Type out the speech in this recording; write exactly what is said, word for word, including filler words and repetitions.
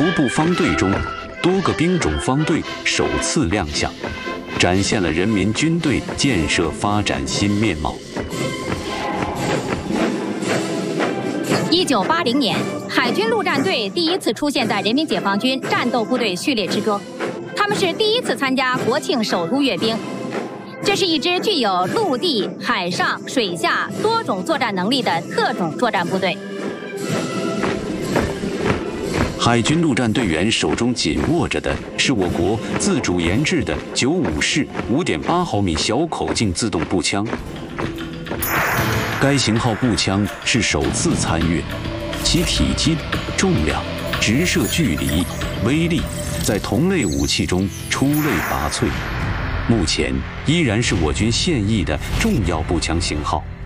徒步方队中，多个兵种方队首次亮相，展现了人民军队建设发展新面貌。 一九八零年，海军陆战队第一次出现在人民解放军战斗部队序列之中，他们是第一次参加国庆首都阅兵。这是一支具有陆地、海上、水下多种作战能力的特种作战部队。 海军陆战队员手中紧握着的是我国自主研制的九五式五点八毫米小口径自动步枪。该型号步枪是首次参阅，其体积、重量、直射距离、威力在同类武器中出类拔萃，目前依然是我军现役的重要步枪型号。